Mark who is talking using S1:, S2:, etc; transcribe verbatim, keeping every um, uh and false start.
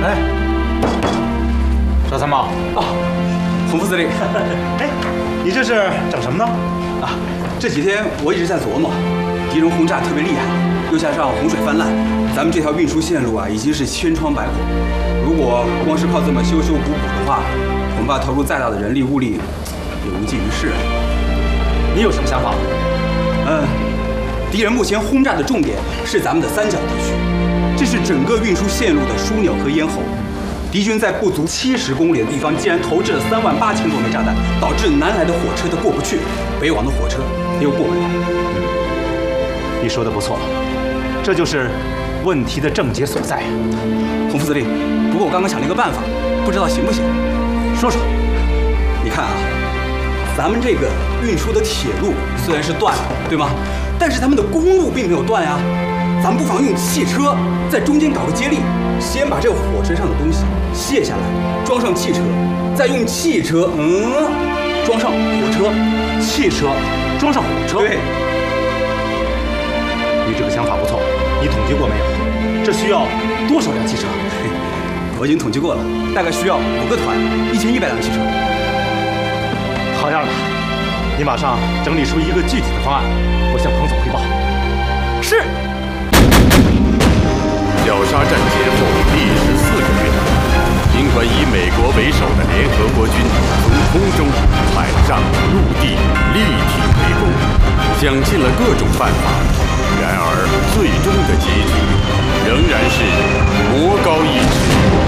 S1: 哎，少参谋
S2: 啊，洪副司令，
S1: 哎，你这是整什么呢？
S2: 啊，这几天我一直在琢磨，敌人轰炸特别厉害，又加上洪水泛滥，咱们这条运输线路啊已经是千疮百孔。如果光是靠这么修修补补的话，恐怕投入再大的人力物力也无济于事。
S1: 你有什么想法？
S2: 嗯，敌人目前轰炸的重点是咱们的三角地区，这是整个运输线路的枢纽和咽喉。敌军在不足七十公里的地方，竟然投掷了三万八千多枚炸弹，导致南来的火车它过不去，北往的火车它又过不来。
S1: 嗯，你说的不错，这就是问题的症结所在。
S2: 洪副司令，不过我刚刚想了一个办法，不知道行不行？
S1: 说说。
S2: 你看啊，咱们这个运输的铁路虽然是断了，对吗？但是咱们的公路并没有断呀。咱们不妨用汽车在中间搞个接力，先把这个火车上的东西卸下来，装上汽车，再用汽车，嗯，装上火车，
S1: 汽车装上火车。
S2: 对，
S1: 你这个想法不错，你统计过没有？这需要多少辆汽车？
S2: 我已经统计过了，大概需要五个团，一千一百辆汽车。
S1: 好样的！你马上整理出一个具体的方案，我向彭总汇报。
S2: 是。
S3: 绞杀战结束历时四个月，尽管以美国为首的联合国军从空中、海上、陆地立体围攻，想尽了各种办法，然而最终的结局仍然是魔高一尺。